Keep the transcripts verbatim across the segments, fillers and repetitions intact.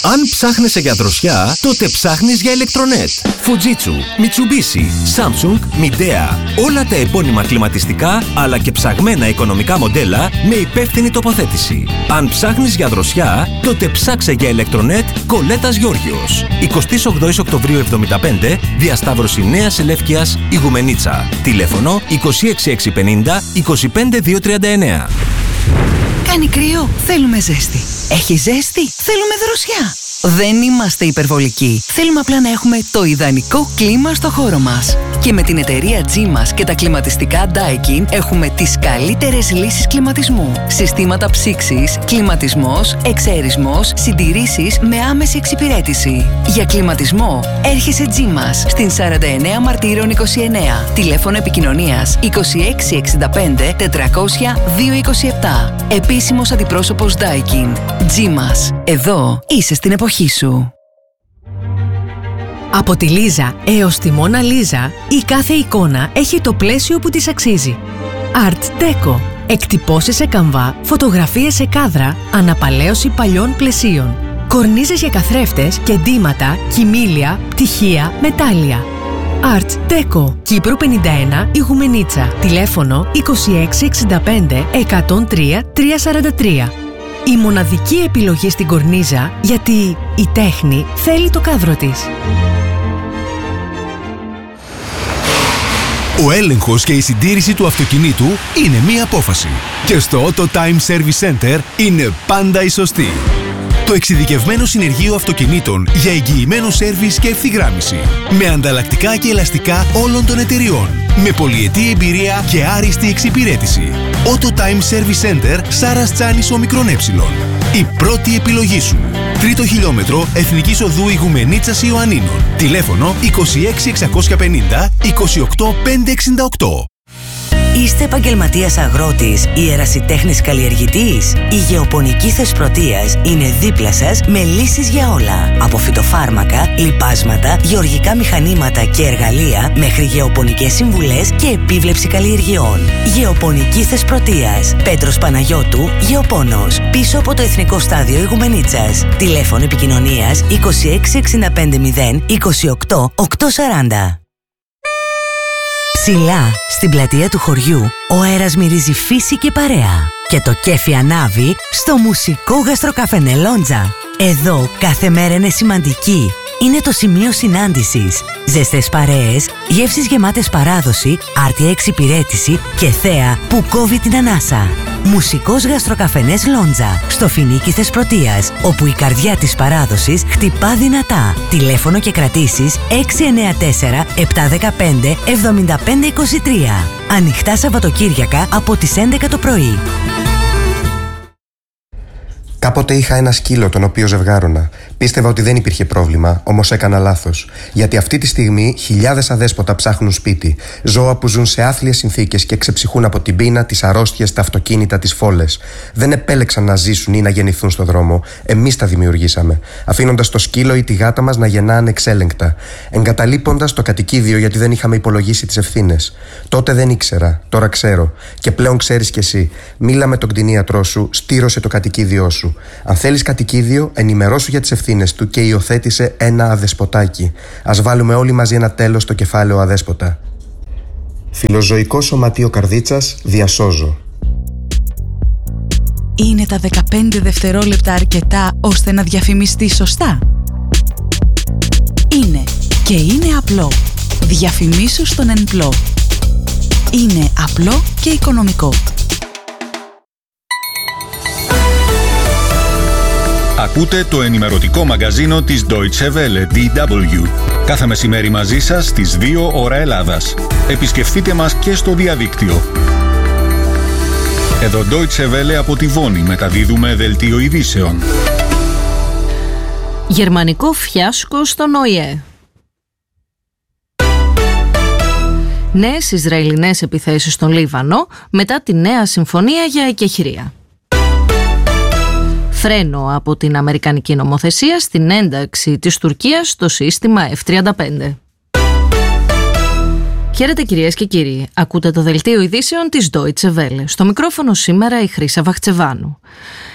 Αν ψάχνεσαι για δροσιά, τότε ψάχνεις για ηλεκτρονέτ. Fujitsu, Mitsubishi, Samsung, Midea. Όλα τα επώνυμα κλιματιστικά, αλλά και ψαγμένα οικονομικά μοντέλα με υπεύθυνη τοποθέτηση. Αν ψάχνεις για δροσιά, τότε ψάξε για ηλεκτρονέτ Κολέτας Γιώργιος. εικοστή όγδοη Οκτωβρίου εβδομήντα πέντε, διασταύρωση Νέας Ελεύκειας, Ιγουμενίτσα. Τηλέφωνο είκοσι έξι εξακόσια πενήντα είκοσι πέντε διακόσια τριάντα εννέα. Κάνει κρύο, θέλουμε ζέστη. Έχει ζέστη, θέλουμε δροσιά. Δεν είμαστε υπερβολικοί. Θέλουμε απλά να έχουμε το ιδανικό κλίμα στο χώρο μας. Και με την εταιρεία G-Mas και τα κλιματιστικά Daikin έχουμε τις καλύτερες λύσεις κλιματισμού. Συστήματα ψήξης, κλιματισμός, εξαερισμός, συντηρήσεις με άμεση εξυπηρέτηση. Για κλιματισμό έρχεσαι G-Mas στην σαράντα εννέα Μαρτύρων είκοσι εννέα. Τηλέφωνο επικοινωνίας είκοσι έξι εξήντα πέντε τετρακόσια διακόσια είκοσι επτά. Επίσημος αντιπρόσωπος Daikin. G-Mas. Εδώ είσαι στην εποχή σου. Από τη Λίζα έως τη Μόνα Λίζα, η κάθε εικόνα έχει το πλαίσιο που της αξίζει. Art Deco. Εκτυπώσεις σε καμβά, φωτογραφίες σε κάδρα, αναπαλαίωση παλιών πλαισίων. Κορνίζες για καθρέφτες και ντύματα, κοιμήλια, πτυχία, μετάλλια. Art Deco. Κύπρου πενήντα ένα, Ιγουμενίτσα. Τηλέφωνο είκοσι έξι εξήντα πέντε εκατόν τρία τριακόσια σαράντα τρία. Η μοναδική επιλογή στην κορνίζα, γιατί η τέχνη θέλει το κάδρο της. Ο έλεγχος και η συντήρηση του αυτοκινήτου είναι μία απόφαση. Και στο Auto Time Service Center είναι πάντα η σωστή. Το εξειδικευμένο συνεργείο αυτοκινήτων για εγγυημένο σέρβις και ευθυγράμμιση. Με ανταλλακτικά και ελαστικά όλων των εταιριών. Με πολυετή εμπειρία και άριστη εξυπηρέτηση. Auto Time Service Center, Σάρας Τσάνης Ομικρόν Έψιλον. Η πρώτη επιλογή σου. Τρίτο χιλιόμετρο Εθνικής Οδού Ιγουμενίτσας Ιωαννίνων. Τηλέφωνο είκοσι έξι εξακόσια πενήντα είκοσι οκτώ πεντακόσια εξήντα οκτώ. Είστε επαγγελματίας αγρότης ή ερασιτέχνης καλλιεργητής? Η Γεωπονική Θεσπρωτείας είναι δίπλα σας με λύσεις για όλα. Από φυτοφάρμακα, λιπάσματα, γεωργικά μηχανήματα και εργαλεία μέχρι γεωπονικές συμβουλές και επίβλεψη καλλιεργειών. Γεωπονική Θεσπρωτείας. Πέτρος Παναγιώτου, Γεωπόνος. Πίσω από το Εθνικό Στάδιο Ιγουμενίτσας. Τηλέφωνο επικοινωνίας είκοσι έξι εξήντα πέντε μηδέν είκοσι οκτώ οκτακόσια σαράντα. Ψηλά, στην πλατεία του χωριού, ο αέρας μυρίζει φύση και παρέα. Και το κέφι ανάβει στο μουσικό γαστροκαφενέ Λόντζα. Εδώ κάθε μέρα είναι σημαντική. Είναι το σημείο συνάντησης. Ζεστές παρέες, γεύσεις γεμάτες παράδοση, άρτια εξυπηρέτηση και θέα που κόβει την ανάσα. Μουσικός γαστροκαφενές Λόντζα, στο Φοινίκι Θεσπρωτείας, όπου η καρδιά της παράδοσης χτυπά δυνατά. Τηλέφωνο και κρατήσεις έξι εννέα τέσσερα επτά ένα πέντε εβδομήντα πέντε είκοσι τρία. Ανοιχτά Σαββατοκύριακα από τις έντεκα το πρωί. Κάποτε είχα ένα σκύλο τον οποίο ζευγάρωνα. Πίστευα ότι δεν υπήρχε πρόβλημα, όμως έκανα λάθος. Γιατί αυτή τη στιγμή χιλιάδες αδέσποτα ψάχνουν σπίτι. Ζώα που ζουν σε άθλιες συνθήκες και ξεψυχούν από την πείνα, τις αρρώστιες, τα αυτοκίνητα, τις φόλες. Δεν επέλεξαν να ζήσουν ή να γεννηθούν στον δρόμο. Εμείς τα δημιουργήσαμε. Αφήνοντας το σκύλο ή τη γάτα μας να γεννά ανεξέλεγκτα. Εγκαταλείποντας το κατοικίδιο γιατί δεν είχαμε υπολογίσει τις ευθύνες. Τότε δεν ήξερα, τώρα ξέρω. Και πλέον ξέρεις κι εσύ. Μίλα με τον κτηνίατρό σου, στήρωσε το κατοικίδιό σου. Αν θέλεις κατοικίδιο, ενημερώσου για τις ευθύνες του και υιοθέτησε ένα αδεσποτάκι. Ας βάλουμε όλοι μαζί ένα τέλος στο κεφάλαιο αδέσποτα. Φιλοζωικό Σωματείο Καρδίτσας, διασώζω. Είναι τα δεκαπέντε δευτερόλεπτα αρκετά ώστε να διαφημιστεί σωστά? Είναι και είναι απλό. Διαφημίσου στον Ενπλό. Είναι απλό και οικονομικό. Ακούτε το ενημερωτικό μαγκαζίνο της Deutsche Welle, ντι ντάμπλιου. Κάθε μεσημέρι μαζί σας στις δύο ώρα Ελλάδας. Επισκεφτείτε μας και στο διαδίκτυο. Εδώ Deutsche Welle από τη Βόνη μεταδίδουμε δελτίο ειδήσεων. Γερμανικό φιάσκο στον Ο Η Ε. Νέες Ισραηλινές επιθέσεις στον Λίβανο μετά τη νέα συμφωνία για εκεχηρία. Φρένο από την αμερικανική νομοθεσία στην ένταξη της Τουρκίας στο σύστημα εφ τριάντα πέντε. Χαίρετε κυρίες και κύριοι, ακούτε το δελτίο ειδήσεων της Deutsche Welle. Στο μικρόφωνο σήμερα η Χρύσα Βαχτσεβάνου.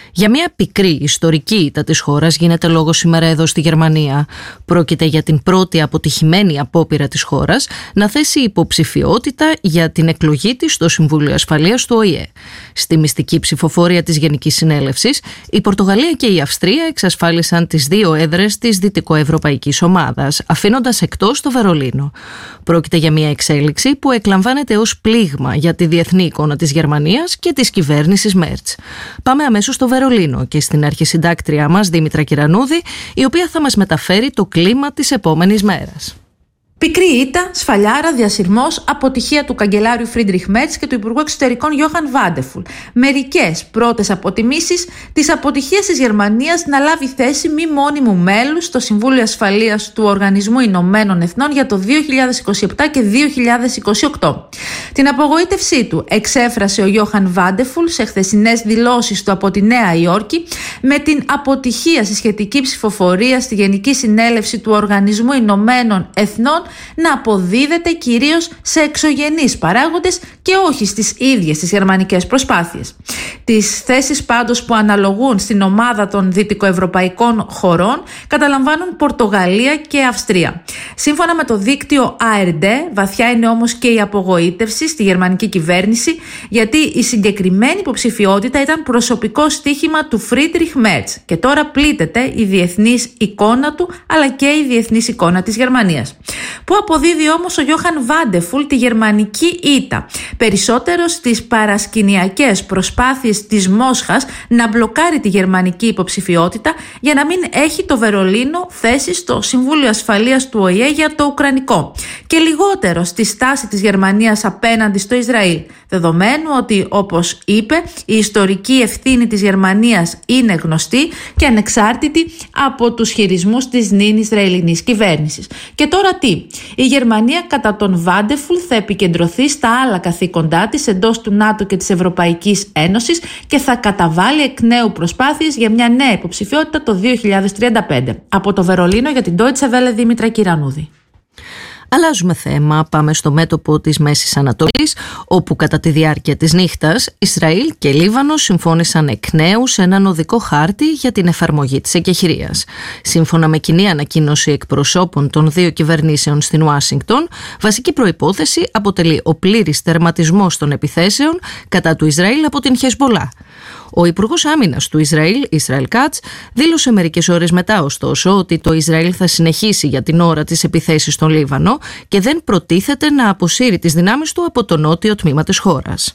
Για μια πικρή ιστορική ήττα της χώρας γίνεται λόγο σήμερα εδώ στη Γερμανία. Πρόκειται για την πρώτη αποτυχημένη απόπειρα της χώρας να θέσει υποψηφιότητα για την εκλογή της στο Συμβούλιο Ασφαλείας του Ο Η Ε. Στη μυστική ψηφοφορία της Γενικής Συνέλευσης, η Πορτογαλία και η Αυστρία εξασφάλισαν τις δύο έδρες της δυτικοευρωπαϊκής ομάδας, αφήνοντας εκτός το Βερολίνο. Πρόκειται για μια εξέλιξη που εκλαμβάνεται ως πλήγμα για τη διεθνή εικόνα της Γερμανίας και της κυβέρνησης Μέρτς. Πάμε αμέσως στο Βερολίνο και στην αρχισυντάκτριά μας Δήμητρα Κυρανούδη, η οποία θα μας μεταφέρει το κλίμα της επόμενης μέρας. Πικρή ήττα, σφαλιάρα, διασυρμός, αποτυχία του καγκελάριου Φρίντριχ Μέρτς και του Υπουργού Εξωτερικών Γιόχαν Βάντεφουλ. Μερικές πρώτες αποτιμήσεις της αποτυχίας της Γερμανίας να λάβει θέση μη μόνιμου μέλους στο Συμβούλιο Ασφαλείας του Οργανισμού Ηνωμένων Εθνών για το δύο χιλιάδες είκοσι επτά και δύο χιλιάδες είκοσι οκτώ. Την απογοήτευσή του εξέφρασε ο Γιόχαν Βάντεφουλ σε χθεσινές δηλώσεις του από τη Νέα Υόρκη με την αποτυχία στη σχετική ψηφοφορία στη Γενική Συνέλευση του Οργανισμού Ηνωμένων Εθνών να αποδίδεται κυρίως σε εξωγενείς παράγοντες και όχι στις ίδιες τις γερμανικές προσπάθειες. Τις θέσεις πάντως που αναλογούν στην ομάδα των δυτικοευρωπαϊκών χωρών καταλαμβάνουν Πορτογαλία και Αυστρία. Σύμφωνα με το δίκτυο Α Ερ Ντε, βαθιά είναι όμως και η απογοήτευση στη γερμανική κυβέρνηση, γιατί η συγκεκριμένη υποψηφιότητα ήταν προσωπικό στοίχημα του Φρίντριχ Μέρτς και τώρα πλήττεται η διεθνής εικόνα του αλλά και η διεθνής εικόνα της Γερμανίας. Που αποδίδει όμως ο Γιόχαν Βάντεφουλ τη γερμανική ήττα, περισσότερο στις παρασκηνιακές προσπάθειες της Μόσχας να μπλοκάρει τη γερμανική υποψηφιότητα για να μην έχει το Βερολίνο θέση στο Συμβούλιο Ασφαλείας του Ο Η Ε για το Ουκρανικό, και λιγότερο στη στάση της Γερμανίας απέναντι στο Ισραήλ, δεδομένου ότι, όπως είπε, η ιστορική ευθύνη της Γερμανίας είναι γνωστή και ανεξάρτητη από τους χειρισμούς της νυν Ισραηλινής κυβέρνησης. Και τώρα τι? Η Γερμανία κατά τον Βάντεφουλ θα επικεντρωθεί στα άλλα καθήκοντά της εντός του ΝΑΤΟ και της Ευρωπαϊκής Ένωσης και θα καταβάλει εκ νέου προσπάθειες για μια νέα υποψηφιότητα το δύο χιλιάδες τριάντα πέντε. Από το Βερολίνο για την Deutsche Welle, Δήμητρα Κυρανούδη. Αλλάζουμε θέμα, πάμε στο μέτωπο της Μέσης Ανατολής, όπου κατά τη διάρκεια της νύχτας Ισραήλ και Λίβανο συμφώνησαν εκ νέου σε έναν οδικό χάρτη για την εφαρμογή της εκεχηρίας. Σύμφωνα με κοινή ανακοίνωση εκπροσώπων των δύο κυβερνήσεων στην Ουάσιγκτον, βασική προϋπόθεση αποτελεί ο πλήρης τερματισμός των επιθέσεων κατά του Ισραήλ από την Χεσμπολά. Ο Υπουργός Άμυνας του Ισραήλ, Ισραήλ Κάτς, δήλωσε μερικές ώρες μετά ωστόσο ότι το Ισραήλ θα συνεχίσει για την ώρα τις επιθέσεις στον Λίβανο και δεν προτίθεται να αποσύρει τις δυνάμεις του από το νότιο τμήμα της χώρας.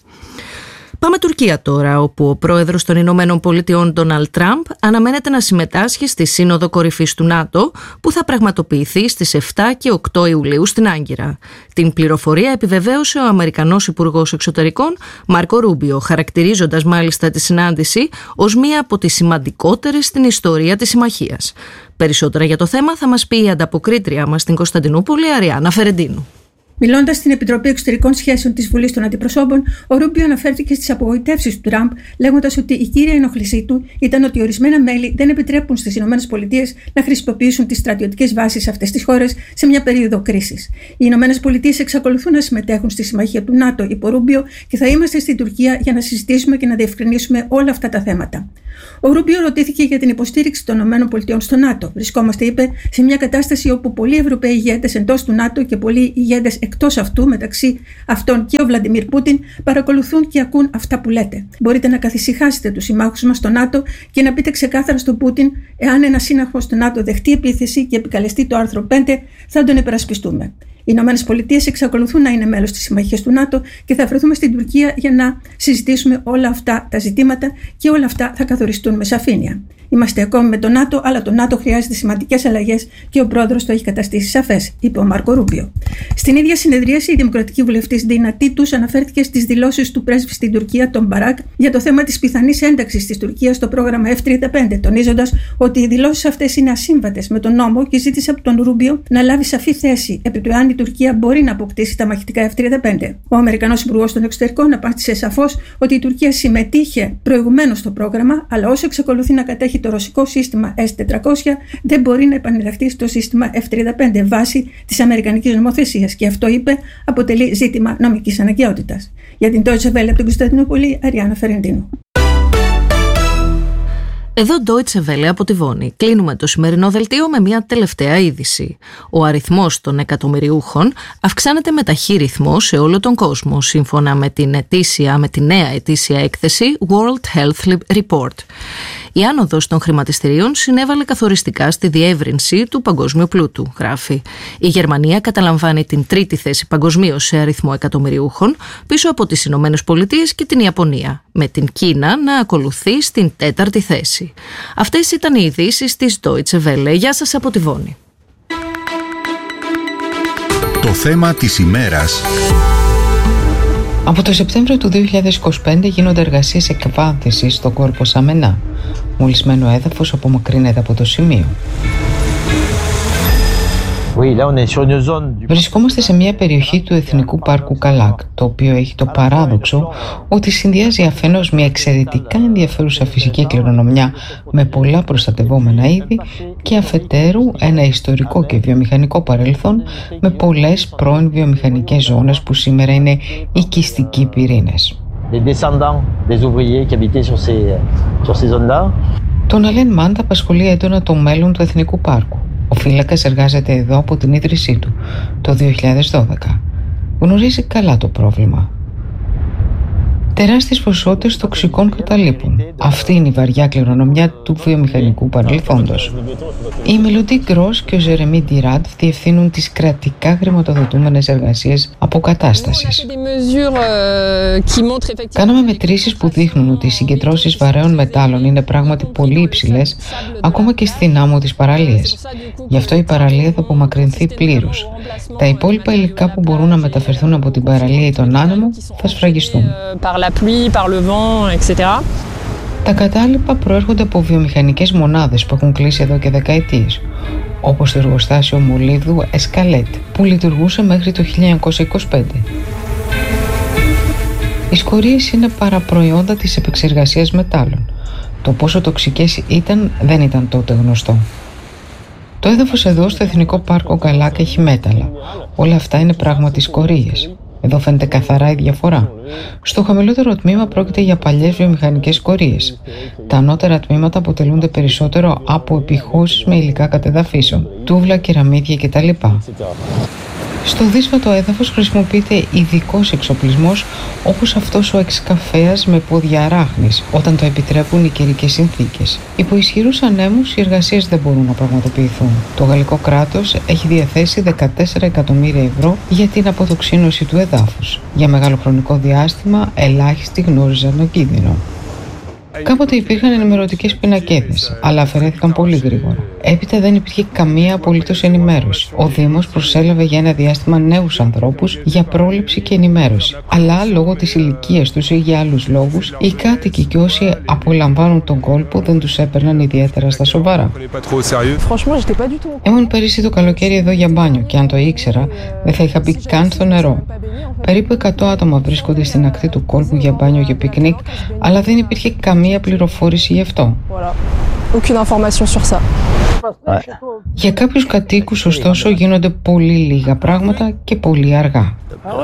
Πάμε Τουρκία τώρα, όπου ο πρόεδρος των Ηνωμένων Πολιτειών Ντόναλντ Τραμπ αναμένεται να συμμετάσχει στη Σύνοδο Κορυφής του ΝΑΤΟ που θα πραγματοποιηθεί στις επτά και οκτώ Ιουλίου στην Άγκυρα. Την πληροφορία επιβεβαίωσε ο Αμερικανός Υπουργός Εξωτερικών Μάρκο Ρούμπιο, χαρακτηρίζοντας μάλιστα τη συνάντηση ως μία από τις σημαντικότερες στην ιστορία της συμμαχίας. Περισσότερα για το θέμα θα μας πει η ανταποκρίτρια μας στην Κωνσταντινούπολη, Αριάννα Φερεντίνου. Μιλώντας στην Επιτροπή Εξωτερικών Σχέσεων της Βουλής των Αντιπροσώπων, ο Ρούμπιο αναφέρθηκε στις απογοητεύσεις του Τραμπ, λέγοντας ότι η κύρια ενόχλησή του ήταν ότι ορισμένα μέλη δεν επιτρέπουν στις ΗΠΑ να χρησιμοποιήσουν τις στρατιωτικές βάσεις αυτές τις χώρες σε μια περίοδο κρίσης. Οι ΗΠΑ εξακολουθούν να συμμετέχουν στη συμμαχία του ΝΑΤΟ, είπε ο Ρούμπιο, και θα είμαστε στην Τουρκία για να συζητήσουμε και να διευκρινίσουμε όλα αυτά τα θέματα. Ο Ρούμπιο ρωτήθηκε για την υποστήριξη των ΗΠΑ στο ΝΑΤΟ. Βρισκόμαστε, είπε, σε μια κατάσταση όπου πολλοί Ευρωπαίοι ηγέτες εντός του ΝΑΤΟ και πολλοί ηγέτες εκτός αυτού, μεταξύ αυτών και ο Βλαντιμίρ Πούτιν, παρακολουθούν και ακούν αυτά που λέτε. Μπορείτε να καθησυχάσετε τους συμμάχους μας στο ΝΑΤΟ και να πείτε ξεκάθαρα στον Πούτιν, εάν ένα σύμμαχος στο ΝΑΤΟ δεχτεί επίθεση και επικαλεστεί το άρθρο πέντε, θα τον υπερασπιστούμε. Οι ΗΠΑ εξακολουθούν να είναι μέλος της συμμαχίας του ΝΑΤΟ και θα βρεθούμε στην Τουρκία για να συζητήσουμε όλα αυτά τα ζητήματα και όλα αυτά θα καθοριστούν με σαφήνεια. Είμαστε ακόμη με το ΝΑΤΟ, αλλά το ΝΑΤΟ χρειάζεται σημαντικές αλλαγές και ο πρόεδρος το έχει καταστήσει σαφές, είπε ο Μάρκο Ρούμπιο. Στην ίδια συνεδρίαση, η δημοκρατική βουλευτής Ντίνα Τίτους αναφέρθηκε στις δηλώσεις του πρέσβη στην Τουρκία, τον Μπαράκ, για το θέμα της πιθανής ένταξης της Τουρκίας στο πρόγραμμα εφ τριάντα πέντε, τονίζοντας ότι οι δηλώσεις αυτές είναι ασύμβατες με τον νόμο και ζήτησε από τον Ρούμπιο να λάβει σαφή θέση επί του εάν η Τουρκία μπορεί να αποκτήσει τα μαχητικά εφ τριάντα πέντε. Ο Αμερικανός Υπουργός των Εξωτερικών απάντησε σαφώς ότι η Τουρκία συμμετείχε προηγουμένως στο πρόγραμμα, αλλά όσο εξακολουθεί να κατέχει το ρωσικό σύστημα ες τετρακόσια, δεν μπορεί να επανενταχθεί στο σύστημα εφ τριάντα πέντε βάσει της αμερικανικής νομοθεσίας, και αυτό, είπε, αποτελεί ζήτημα νομικής αναγκαιότητας. Για την Deutsche Welle από την Κωνσταντινούπολη, Αριάννα Φερεντίνου. Εδώ Deutsche Welle από τη Βόνη. Κλείνουμε το σημερινό δελτίο με μια τελευταία είδηση. Ο αριθμός των εκατομμυριούχων αυξάνεται με ταχύ ρυθμό σε όλο τον κόσμο, σύμφωνα με την, ετήσια, με τη νέα ετήσια έκθεση World Health Report. Η άνοδος των χρηματιστηρίων συνέβαλε καθοριστικά στη διεύρυνση του παγκόσμιου πλούτου, γράφει. Η Γερμανία καταλαμβάνει την τρίτη θέση παγκοσμίως σε αριθμό εκατομμυριούχων, πίσω από τις Ηνωμένες Πολιτείες και την Ιαπωνία, με την Κίνα να ακολουθεί στην τέταρτη θέση. Αυτές ήταν οι ειδήσεις της Deutsche Welle. Γεια σας από τη Βόνη. Το θέμα της ημέρας. Από το Σεπτέμβριο του δύο χιλιάδες είκοσι πέντε γίνονται εργασίες εκβάθυνσης στον κόρπο Σαμενά. Μολυσμένο έδαφος απομακρύνεται από το σημείο. Βρισκόμαστε σε μια περιοχή του Εθνικού Πάρκου Καλάκ, το οποίο έχει το παράδοξο ότι συνδυάζει αφενός μια εξαιρετικά ενδιαφέρουσα φυσική κληρονομιά με πολλά προστατευόμενα είδη και αφετέρου ένα ιστορικό και βιομηχανικό παρελθόν με πολλές πρώην βιομηχανικές ζώνες που σήμερα είναι οικιστικοί πυρήνες. Τον Αλέν Μάντα απασχολεί έντονα το μέλλον του Εθνικού Πάρκου. Ο φύλακας εργάζεται εδώ από την ίδρυσή του, το δύο χιλιάδες δώδεκα. Γνωρίζει καλά το πρόβλημα. Τεράστιες ποσότητες τοξικών καταλήπων. Αυτή είναι η βαριά κληρονομιά του βιομηχανικού παρελθόντος. Η Μελοντή Γκρος και ο Ζερεμί Ντιράντ διευθύνουν τις κρατικά χρηματοδοτούμενες εργασίες αποκατάστασης. Κάναμε μετρήσεις που δείχνουν ότι οι συγκεντρώσεις βαρέων μετάλλων είναι πράγματι πολύ υψηλές, ακόμα και στην άμμο της παραλίας. Γι' αυτό η παραλία θα απομακρυνθεί πλήρως. Τα υπόλοιπα υλικά που μπορούν να μεταφερθούν από την παραλία ή τον άνεμο θα σφραγιστούν. Τα κατάλοιπα προέρχονται από βιομηχανικές μονάδες που έχουν κλείσει εδώ και δεκαετίες, όπως το εργοστάσιο μολύβδου Εσκαλέτ, που λειτουργούσε μέχρι το χίλια εννιακόσια είκοσι πέντε. Οι σκορίες είναι παραπροϊόντα της επεξεργασίας μετάλλων. Το πόσο τοξικές ήταν δεν ήταν τότε γνωστό. Το έδαφος εδώ στο Εθνικό Πάρκο Καλάκ έχει μέταλλα. Όλα αυτά είναι πράγματι σκορίες. Εδώ φαίνεται καθαρά η διαφορά. Στο χαμηλότερο τμήμα πρόκειται για παλιές βιομηχανικές σκορίες. Τα ανώτερα τμήματα αποτελούνται περισσότερο από επιχώσεις με υλικά κατεδαφίσεων, τούβλα, κεραμίδια κτλ. Στο δύσβατο έδαφος χρησιμοποιείται ειδικός εξοπλισμός όπως αυτός ο εξκαφέας με πόδια αράχνης, όταν το επιτρέπουν οι καιρικές συνθήκες. Υπό ισχυρούς ανέμους οι εργασίες δεν μπορούν να πραγματοποιηθούν. Το γαλλικό κράτος έχει διαθέσει δεκατέσσερα εκατομμύρια ευρώ για την αποτοξίνωση του εδάφους. Για μεγάλο χρονικό διάστημα ελάχιστοι γνώριζαν τον κίνδυνο. Κάποτε υπήρχαν ενημερωτικές πινακίδες, αλλά αφαιρέθηκαν πολύ γρήγορα. Έπειτα δεν υπήρχε καμία απολύτως ενημέρωση. Ο Δήμος προσέλαβε για ένα διάστημα νέους ανθρώπους για πρόληψη και ενημέρωση. Αλλά λόγω της ηλικίας τους ή για άλλους λόγους, οι κάτοικοι και όσοι απολαμβάνουν τον κόλπο δεν τους έπαιρναν ιδιαίτερα στα σοβαρά. Ήμουν πέρυσι το καλοκαίρι εδώ για μπάνιο και αν το ήξερα, δεν θα είχα μπει καν στο νερό. Περίπου εκατό άτομα βρίσκονται στην ακτή του κόλπου για μπάνιο και πικνίκ, αλλά δεν υπήρχε καμία πληροφόρηση γι' αυτό. Για κάποιους κατοίκους, ωστόσο, γίνονται πολύ λίγα πράγματα και πολύ αργά.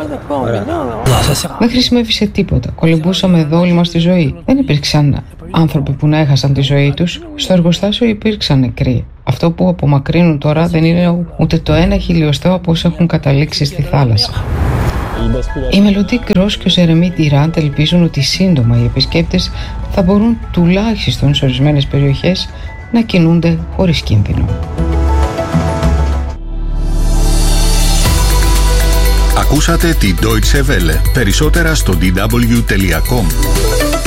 Δεν χρησιμεύει σε τίποτα. Κολυμπούσαμε εδώ όλη μας τη ζωή. Δεν υπήρξαν άνθρωποι που να έχασαν τη ζωή τους. Στο εργοστάσιο υπήρξαν νεκροί. Αυτό που απομακρύνουν τώρα δεν είναι ούτε το ένα χιλιοστό από όσα έχουν καταλήξει στη θάλασσα. Η Μελοντή Γκρος και ο Ζερεμί Ντιράντ ελπίζουν ότι σύντομα οι επισκέπτες θα μπορούν τουλάχιστον σε ορισμένες περιοχές να κινούνται χωρίς κίνδυνο. Ακούσατε τη Deutsche Welle. Περισσότερα στο ντι ντάμπλιου τελεία κομ.